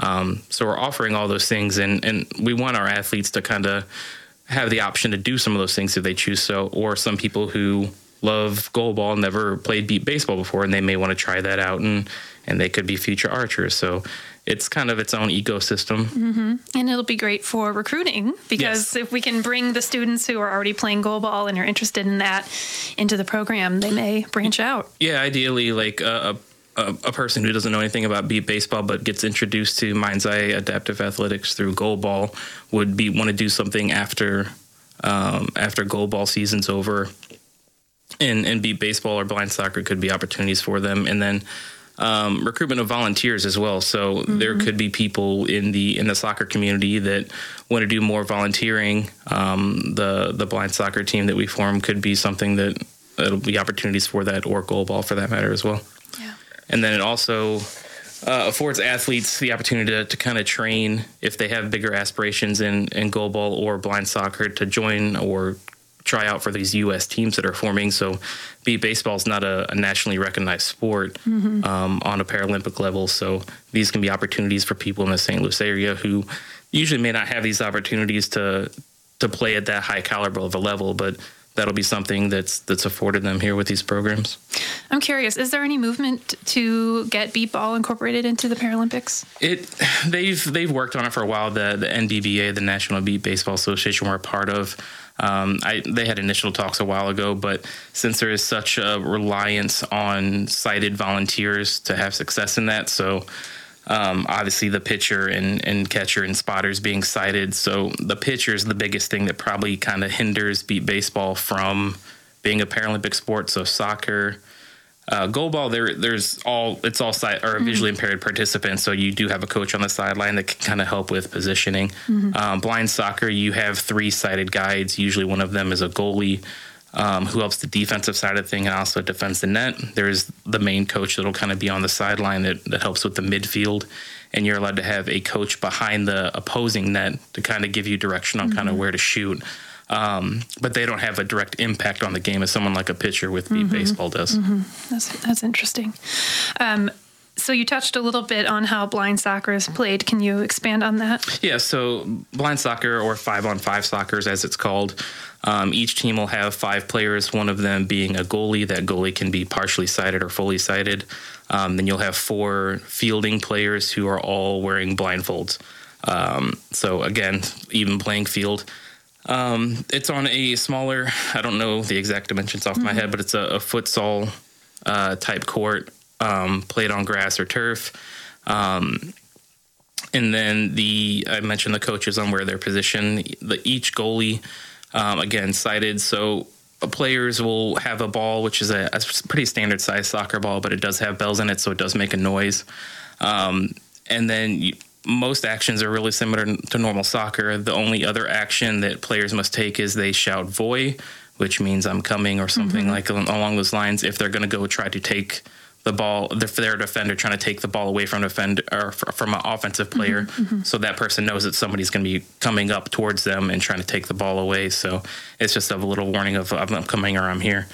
So we're offering all those things, and we want our athletes to kind of have the option to do some of those things if they choose so, or some people who love goalball, never played beep baseball before, and they may want to try that out, and they could be future archers. So it's kind of its own ecosystem. Mm-hmm. And it'll be great for recruiting, because if we can bring the students who are already playing goalball and are interested in that into the program, they may branch out. Yeah, ideally, like a person who doesn't know anything about beep baseball but gets introduced to Mind's Eye Adaptive Athletics through goalball would want to do something after goalball season's over. And beep baseball or blind soccer could be opportunities for them. And then recruitment of volunteers as well. So there could be people in the soccer community that want to do more volunteering. The blind soccer team that we form could be something that'll be opportunities for that, or goalball for that matter as well. Yeah. And then it also affords athletes the opportunity to kind of train if they have bigger aspirations in goalball or blind soccer, to join or try out for these U.S. teams that are forming. So beep baseball is not a nationally recognized sport on a Paralympic level. So these can be opportunities for people in the St. Louis area who usually may not have these opportunities to play at that high caliber of a level, but that'll be something that's afforded them here with these programs. I'm curious, is there any movement to get beep ball incorporated into the Paralympics? They've worked on it for a while. The NBBA, the National Beep Baseball Association, we're a part of. They had initial talks a while ago, but since there is such a reliance on sighted volunteers to have success in that, so obviously the pitcher and catcher and spotters being sighted. So the pitcher is the biggest thing that probably kind of hinders beep baseball from being a Paralympic sport. So soccer, goalball, it's all sight or visually impaired participants. So you do have a coach on the sideline that can kind of help with positioning. Blind soccer, you have 3 sighted guides. Usually one of them is a goalie who helps the defensive side of the thing and also defends the net. There's the main coach that'll kind of be on the sideline that helps with the midfield. And you're allowed to have a coach behind the opposing net to kind of give you direction on kind of where to shoot. But they don't have a direct impact on the game as someone like a pitcher with beep baseball does. That's interesting. So you touched a little bit on how blind soccer is played. Can you expand on that? Yeah, so blind soccer, or 5-on-5 soccer as it's called, each team will have 5 players, one of them being a goalie. That goalie can be partially sighted or fully sighted. Then you'll have 4 fielding players who are all wearing blindfolds. So again, even playing field. It's on a smaller, I don't know the exact dimensions off my head, but it's a futsal type court, played on grass or turf. And then I mentioned the coaches on where their position. Each goalie, again, sighted. So players will have a ball, which is a pretty standard size soccer ball, but it does have bells in it, so it does make a noise. And then most actions are really similar to normal soccer. The only other action that players must take is they shout "voy," which means "I'm coming" or something like along those lines. If they're going to go try to take the ball, their defender trying to take the ball away from defender or from an offensive player, so that person knows that somebody's going to be coming up towards them and trying to take the ball away. So it's just a little warning of I'm coming or I'm here.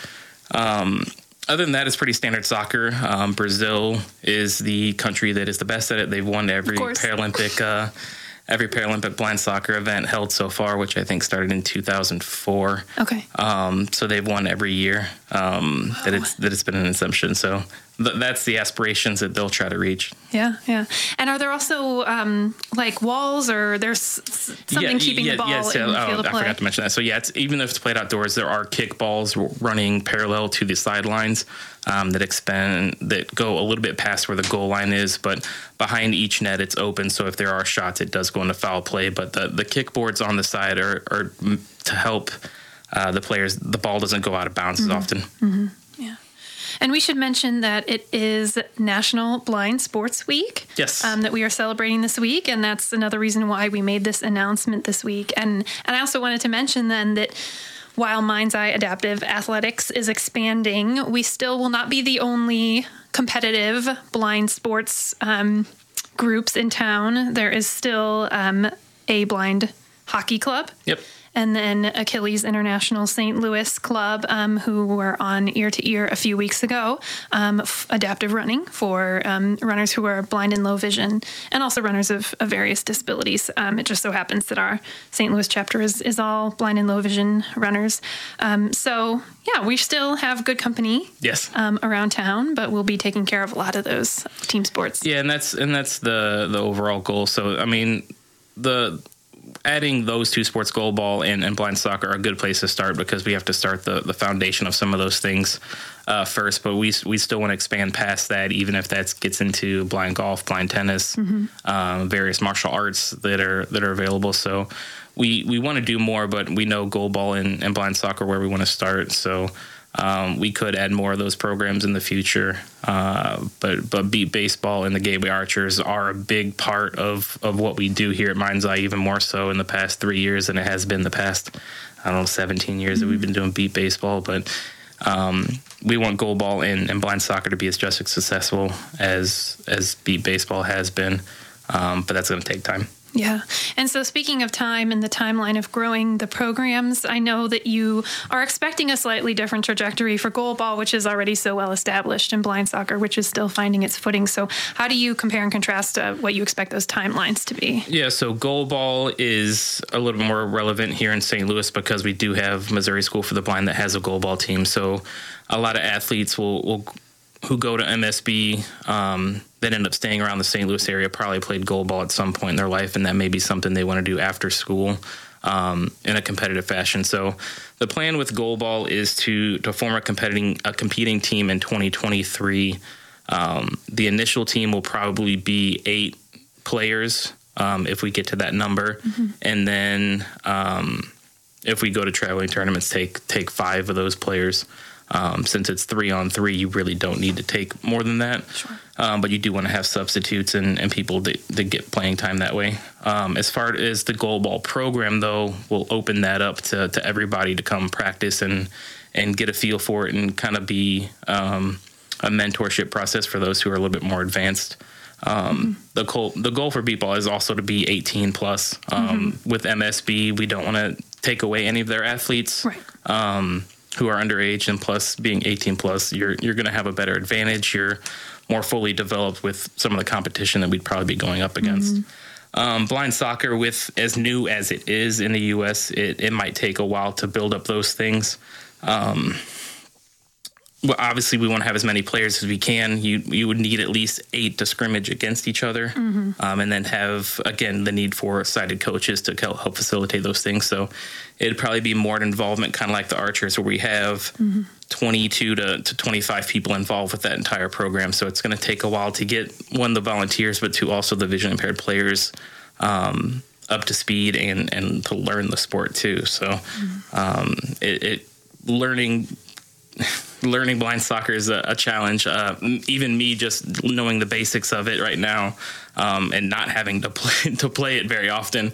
Other than that, it's pretty standard soccer. Brazil is the country that is the best at it. They've won every Paralympic blind soccer event held so far, which I think started in 2004. Okay. So they've won every year that it's been in inception. So that's the aspirations that they'll try to reach. Yeah, yeah. And are there also like walls, or there's something keeping the ball in the field of play? I forgot to mention that. So even if it's played outdoors, there are kick balls running parallel to the sidelines that go a little bit past where the goal line is, but behind each net it's open. So if there are shots, it does go into foul play. But the kick boards on the side are to help the players. The ball doesn't go out of bounds as often. Yeah. And we should mention that it is National Blind Sports Week. Yes. That we are celebrating this week, and that's another reason why we made this announcement this week. And I also wanted to mention then that while Mind's Eye Adaptive Athletics is expanding, we still will not be the only competitive blind sports groups in town. There is still a blind hockey club. Yep. and then Achilles International St. Louis Club, who were on Ear to Ear a few weeks ago, adaptive running for runners who are blind and low vision, and also runners of various disabilities. It just so happens that our St. Louis chapter is all blind and low vision runners. So yeah, we still have good company around town, but we'll be taking care of a lot of those team sports. Yeah, and that's the overall goal. So I mean, adding those two sports, goalball and blind soccer, are a good place to start, because we have to start the foundation of some of those things first. But we still want to expand past that, even if that gets into blind golf, blind tennis, various martial arts that are available. So we want to do more, but we know goalball and blind soccer where we want to start. So we could add more of those programs in the future, but Beat Baseball and the Gateway Archers are a big part of what we do here at Mind's Eye, even more so in the past 3 years than it has been the past, 17 years that we've been doing Beat Baseball. But we want goalball and blind soccer to be just as successful as Beat Baseball has been, but that's going to take time. Yeah. And so speaking of time and the timeline of growing the programs, I know that you are expecting a slightly different trajectory for goalball, which is already so well established, and blind soccer, which is still finding its footing. So how do you compare and contrast what you expect those timelines to be? Yeah, so goalball is a little bit more relevant here in St. Louis because we do have Missouri School for the Blind that has a goalball team. So a lot of athletes who go to MSB that end up staying around the St. Louis area probably played goalball at some point in their life, and that may be something they want to do after school in a competitive fashion. So the plan with goalball is to form a competing team in 2023. The initial team will probably be 8 players if we get to that number, and then if we go to traveling tournaments, take 5 of those players. Since it's 3-on-3, you really don't need to take more than that. Sure. But you do want to have substitutes and people that get playing time that way. As far as the goalball program, though, we'll open that up to everybody to come practice and get a feel for it, and kind of be a mentorship process for those who are a little bit more advanced. The goal for Beat Ball is also to be 18 plus. With MSB, we don't want to take away any of their athletes. Right. Who are underage, and plus being 18 plus, you're going to have a better advantage. You're more fully developed with some of the competition that we'd probably be going up against. Blind soccer, with as new as it is in the U.S., it might take a while to build up those things. Well, obviously, we want to have as many players as we can. You would need at least 8 to scrimmage against each other, and then have, again, the need for sighted coaches to help facilitate those things. So it'd probably be more an involvement, kind of like the Archers, where we have 22 to 25 people involved with that entire program. So it's going to take a while to get, one, the volunteers, but two, also the vision impaired players up to speed and to learn the sport too. So learning blind soccer is a challenge. Even me just knowing the basics of it right now, and not having to play it very often.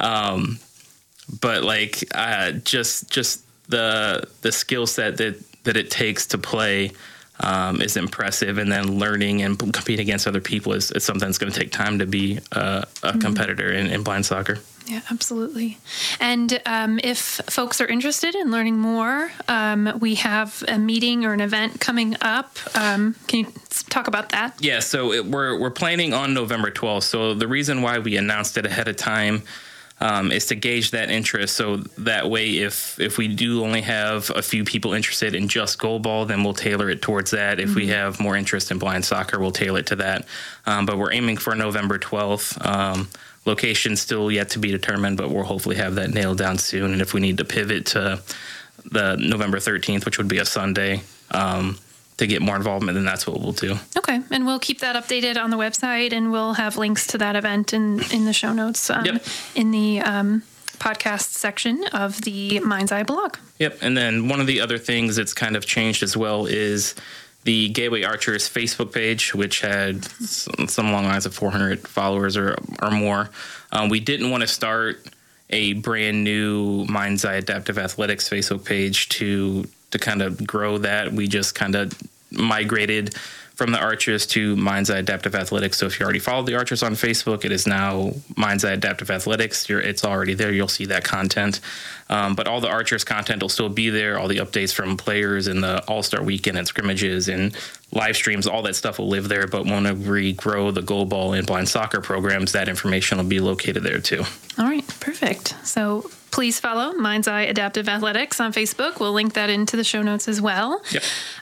But like just the skill set that it takes to play is impressive, and then learning and competing against other people is something that's going to take time to be a competitor in blind soccer. Yeah, absolutely. And if folks are interested in learning more, we have a meeting or an event coming up. Can you talk about that? Yeah, so we're planning on November 12th. So the reason why we announced it ahead of time is to gauge that interest. So that way, if we do only have a few people interested in just goalball, then we'll tailor it towards that. If we have more interest in blind soccer, we'll tailor it to that. But we're aiming for November 12th. Location still yet to be determined, but we'll hopefully have that nailed down soon. And if we need to pivot to the November 13th, which would be a Sunday, to get more involvement, then that's what we'll do. Okay. And we'll keep that updated on the website, and we'll have links to that event in the show notes in the podcast section of the Mind's Eye blog. Yep. And then one of the other things that's kind of changed as well is the Gateway Archers Facebook page, which had some long lines of 400 followers or more. We didn't want to start a brand new Mind's Eye Adaptive Athletics Facebook page to kind of grow that. We just kind of migrated from the Archers to Mind's Eye Adaptive Athletics. So if you already followed the Archers on Facebook, it is now Mind's Eye Adaptive Athletics. It's already there. You'll see that content. But all the Archers content will still be there. All the updates from players and the All-Star Weekend and scrimmages and live streams, all that stuff will live there. But when we grow the goalball and blind soccer programs, that information will be located there too. All right, perfect. So please follow Mind's Eye Adaptive Athletics on Facebook. We'll link that into the show notes as well. Yep.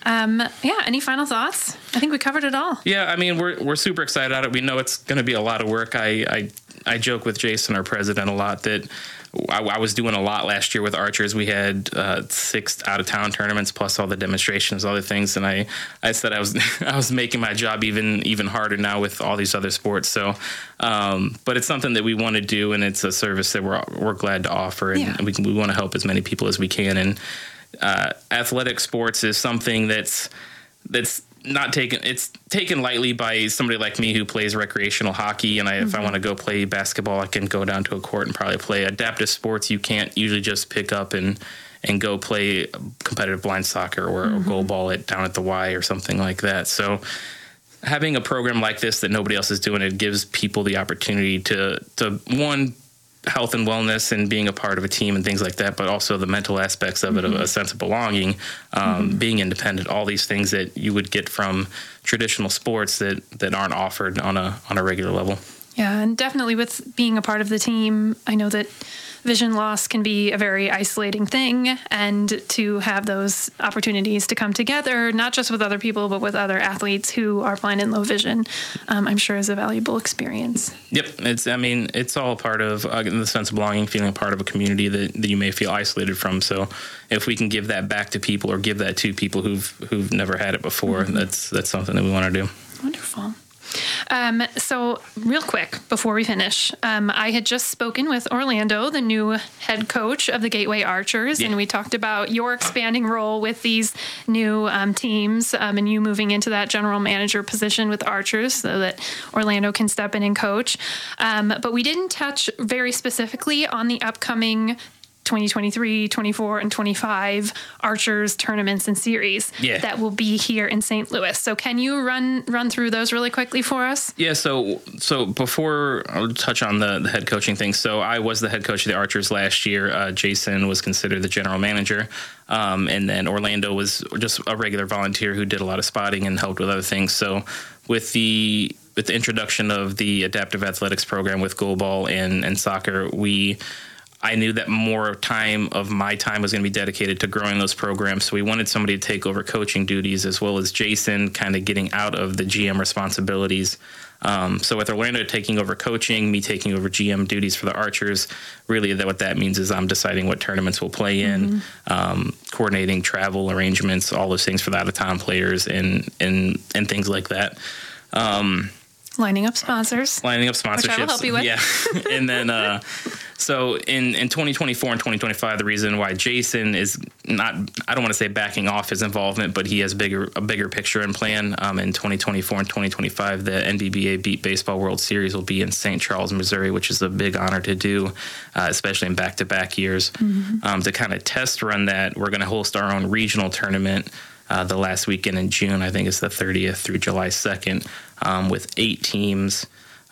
Any final thoughts? I think we covered it all. Yeah, I mean, we're super excited about it. We know it's going to be a lot of work. I joke with Jason, our president, a lot that I was doing a lot last year with Archers. We had 6 out-of-town tournaments plus all the demonstrations, other things, and I said I was making my job even harder now with all these other sports. So, but it's something that we want to do, and it's a service that we're glad to offer, and we want to help as many people as we can. And athletic sports is something that's not taken. It's taken lightly by somebody like me who plays recreational hockey. And if I want to go play basketball, I can go down to a court and probably play. Adaptive sports, you can't usually just pick up and go play competitive blind soccer or goalball down at the Y or something like that. So having a program like this that nobody else is doing, it gives people the opportunity to one, health and wellness and being a part of a team and things like that, but also the mental aspects of it, of a sense of belonging, being independent, all these things that you would get from traditional sports that aren't offered on a regular level. Yeah, and definitely with being a part of the team, I know that vision loss can be a very isolating thing, and to have those opportunities to come together, not just with other people, but with other athletes who are blind and low vision, I'm sure is a valuable experience. Yep. It's all part of the sense of belonging, feeling part of a community that you may feel isolated from. So if we can give that back to people or give that to people who've never had it before, that's something that we want to do. Wonderful. So real quick before we finish, I had just spoken with Orlando, the new head coach of the Gateway Archers, and we talked about your expanding role with these new teams and you moving into that general manager position with Archers so that Orlando can step in and coach. But we didn't touch very specifically on the upcoming 2023, 24, and 25 Archers tournaments and series that will be here in St. Louis. So can you run through those really quickly for us? Yeah, so before I'll touch on the head coaching thing. So I was the head coach of the Archers last year. Jason was considered the general manager. And then Orlando was just a regular volunteer who did a lot of spotting and helped with other things. So with the introduction of the adaptive athletics program with goalball and soccer, I knew that more time of my time was going to be dedicated to growing those programs. So we wanted somebody to take over coaching duties, as well as Jason kind of getting out of the GM responsibilities. So with Orlando taking over coaching, me taking over GM duties for the Archers, really what that means is I'm deciding what tournaments we'll play in, coordinating travel arrangements, all those things for the out-of-town players and things like that. Lining up sponsorships. Which I will help you with. Yeah. And then, so in 2024 and 2025, the reason why Jason is not, I don't want to say backing off his involvement, but he has a bigger picture and plan. In 2024 and 2025, the NBBA Beat Baseball World Series will be in St. Charles, Missouri, which is a big honor to do, especially in back-to-back years. To kind of test run that, we're going to host our own regional tournament the last weekend in June. I think it's the 30th through July 2nd, with 8 teams.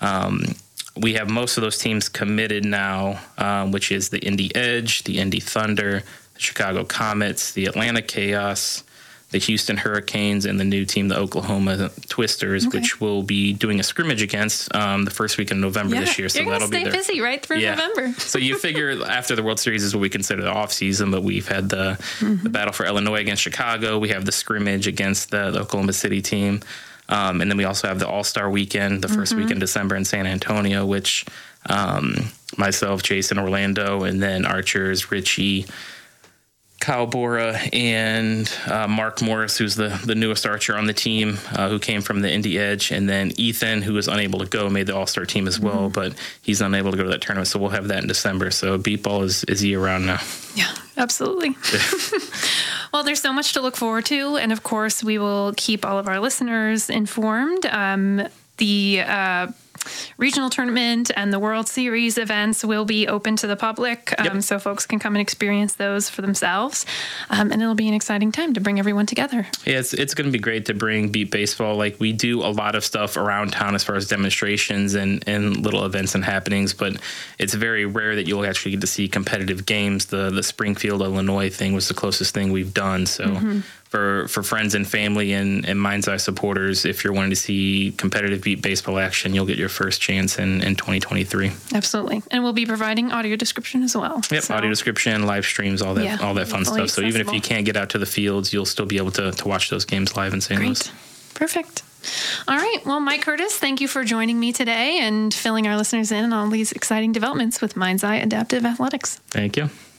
We have most of those teams committed now, which is the Indy Edge, the Indy Thunder, the Chicago Comets, the Atlanta Chaos, the Houston Hurricanes, and the new team, the Oklahoma Twisters, which we'll be doing a scrimmage against the first week in November this year. So you're that'll be busy right through November. So you figure after the World Series is what we consider the off season, but we've had the battle for Illinois against Chicago. We have the scrimmage against the Oklahoma City team. And then we also have the All-Star Weekend, the first week in December in San Antonio, which myself, Jason, Orlando, and then Archers, Richie, Kyle Bora, and Mark Morris, who's the newest Archer on the team, who came from the Indy Edge, and then Ethan, who was unable to go, made the All-Star team as well, but he's unable to go to that tournament, so we'll have that in December. So beat ball is year-round now. Yeah, absolutely. Well, there's so much to look forward to, and of course, we will keep all of our listeners informed. The regional tournament and the World Series events will be open to the public, so folks can come and experience those for themselves. And it'll be an exciting time to bring everyone together. Yeah, it's going to be great to bring Beat Baseball. Like, we do a lot of stuff around town as far as demonstrations and little events and happenings, but it's very rare that you'll actually get to see competitive games. The Springfield, Illinois thing was the closest thing we've done. So for friends and family and Mind's Eye supporters, if you're wanting to see competitive Beat Baseball action, you'll get your first chance in 2023. Absolutely. And we'll be providing audio description as well. Yep, audio description, live streams, all that fun stuff. So even if you can't get out to the fields, you'll still be able to watch those games live in St. Louis. Perfect. All right. Well, Mike Curtis, thank you for joining me today and filling our listeners in on all these exciting developments with Mind's Eye Adaptive Athletics. Thank you.